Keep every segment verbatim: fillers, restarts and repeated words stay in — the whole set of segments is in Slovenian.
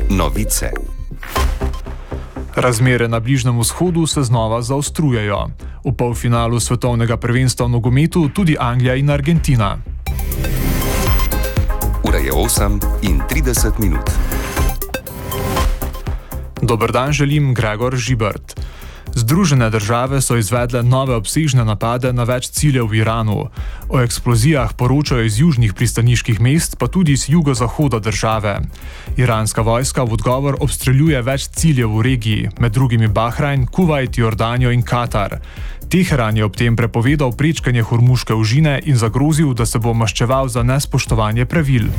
Novice. Razmere na Bližnjem vzhodu se znova zaostrujejo. V polfinalu svetovnega prvenstva v nogometu tudi Anglija in Argentina. Ura je osem in trideset minut. Dober dan želim, Gregor Žibert. Združene države so izvedle nove obsežne napade na več ciljev v Iranu. O eksplozijah poročajo iz južnih pristaniških mest, pa tudi iz jugozahoda države. Iranska vojska v odgovor obstreljuje več ciljev v regiji, med drugimi Bahrajn, Kuvajt, Jordanijo in Katar. Teheran je ob tem prepovedal prečkanje Hormuške ožine in zagrozil, da se bo maščeval za nespoštovanje pravil.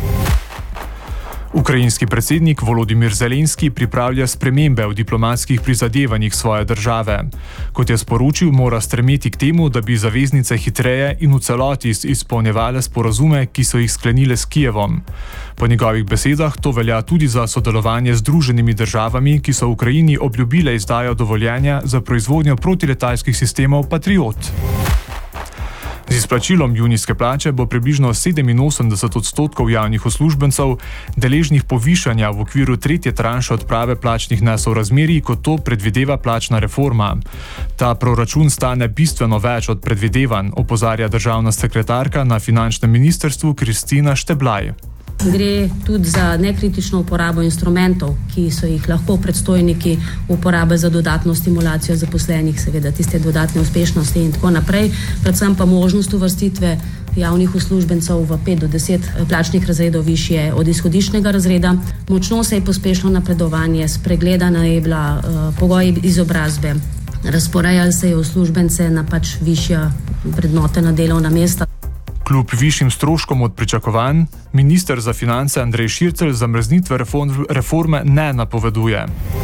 Ukrajinski predsednik Volodimir Zelenski pripravlja spremembe v diplomatskih prizadevanjih svoje države. Kot je sporočil, mora stremeti k temu, da bi zaveznice hitreje in v celoti izpolnjevale sporazume, ki so jih sklenile s Kijevom. Po njegovih besedah to velja tudi za sodelovanje z Združenimi državami, ki so Ukrajini obljubile izdajo dovoljenja za proizvodnjo protiletalskih sistemov Patriot. Z izplačilom junijske plače bo približno sedeminosemdeset odstotkov javnih uslužbencev deležnih povišanja v okviru tretje tranše odprave plačnih nesorazmerij, kot to predvideva plačna reforma. Ta proračun stane bistveno več od predvidevanj, opozarja državna sekretarka na finančnem ministrstvu Kristina Šteblaj. Gre tudi za nekritično uporabo instrumentov, ki so jih lahko predstojniki uporabe za dodatno stimulacijo zaposlenih, seveda tiste dodatne uspešnosti in tako naprej, predvsem pa možnost uvrstitve javnih uslužbencev v pet do deset plačnih razredov višje od izhodiščnega razreda. Močno se je pospešilo napredovanje, spregledana je bila uh, pogoji izobrazbe, razporejali se je uslužbence na pač višja vrednotena delovna mesta. Kljub višjim stroškom od pričakovanj, minister za finance Andrej Šircelj zamrznitve reforme ne napoveduje.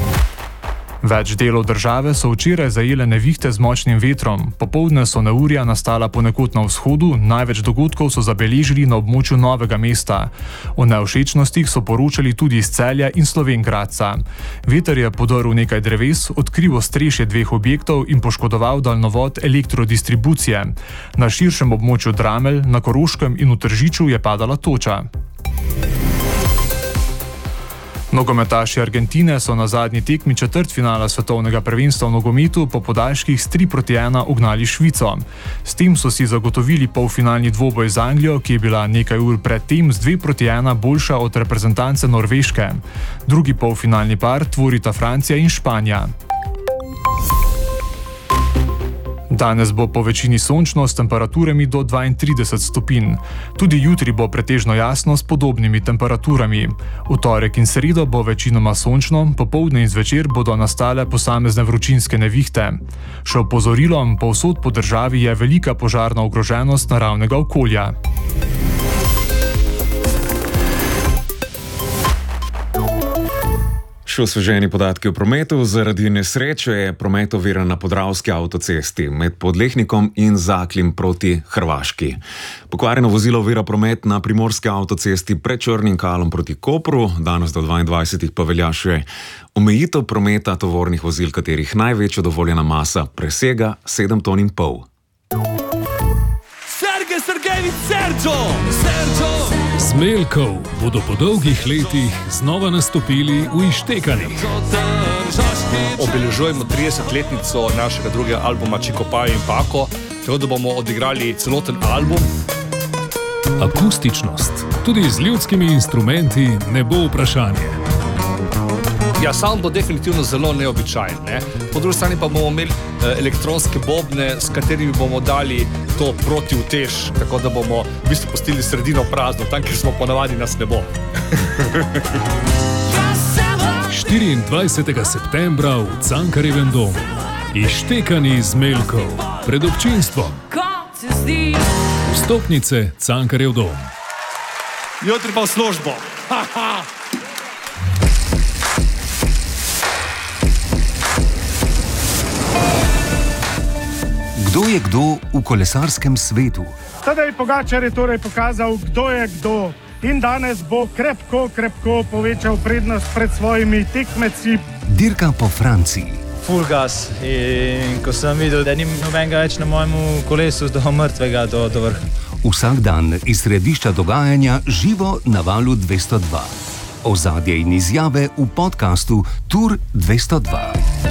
Več delov države so včeraj zajele nevihte z močnim vetrom. Popoldne so neurja nastala ponekod na vzhodu, največ dogodkov so zabeležili na območju Novega mesta. O nevšečnostih so poročali tudi iz Celja in Slovenj Gradca. Veter je podrl nekaj dreves, odkril ostrešje dveh objektov in poškodoval daljnovod elektrodistribucije. Na širšem območju Dramelj, na Koroškem in v Tržiču je padala toča. Nogometaši Argentine so na zadnji tekmi četrtfinala svetovnega prvenstva v nogometu po podaljških s tri proti ena ugnali Švico. S tem so si zagotovili polfinalni dvoboj z Anglijo, ki je bila nekaj ur pred tem z dve proti ena boljša od reprezentance Norveške. Drugi polfinalni par tvorita Francija in Španija. Danes bo po večini sončno s temperaturami do dvaintrideset stopinj. Tudi jutri bo pretežno jasno s podobnimi temperaturami. V torek in sredo bo večinoma sončno, popoldne in zvečer bodo nastale posamezne vročinske nevihte. Še opozorilom, povsod po državi je velika požarna ogroženost naravnega okolja. Še osveženi podatki o prometu. Zaradi nesreče je promet oviran na Podravski avtocesti med Podlehnikom in Zaklim proti Hrvaški. Pokvarjeno vozilo ovira promet na Primorski avtocesti pred Črnim Kalom proti Kopru. Danes do dvaindvajsetih pa velja še omejitev prometa tovornih vozil, katerih največja dovoljena masa presega sedem ton in pol. Sergej Sergejevič Sergio! Sergio! Zmeljkov bodo po dolgih letih znova nastopili v Ištekanjih. Obeležujemo tridesetletnico našega drugega albuma Čiko Pajo in Pako, tako da bomo odigrali celoten album. Akustičnost, tudi z ljudskimi instrumenti, ne bo vprašanje. Ja, sound bo definitivno zelo neobičajen, ne? Po drugi strani pa bomo imeli eh, elektronske bobne, s katerimi bomo dali to proti utež, tako da bomo v bistvu pustili sredino prazno, tam, kjer smo ponavadi, nas ne bo. štiriindvajsetega septembra v Cankarjevem domu. Ištekani Zmeljkov pred občinstvom. Vstopnice Cankarjev dom. Jutri pa v službo. Kdo je kdo v kolesarskem svetu? Tadej Pogačar je torej pokazal, kdo je kdo. In danes bo krepko, krepko povečal prednost pred svojimi tekmeci. Dirka po Franciji. Full gas. In ko sem videl, da ni nobenega več na mojem kolesu, do mrtvega do, do vrha. Vsak dan iz središča dogajanja živo na valu dvesto dva. Ozadje in izjave v podkastu Tur dvesto dva.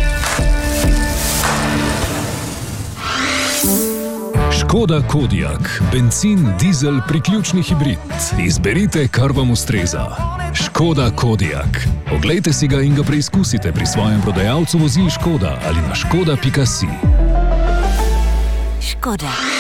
Škoda Kodiaq, bencin, dizel, priključni hibrid. Izberite, kar vam ustreza. Škoda Kodiaq. Oglejte si ga in ga preizkusite pri svojem prodajalcu vozil Škoda ali na škoda pika si. Škoda.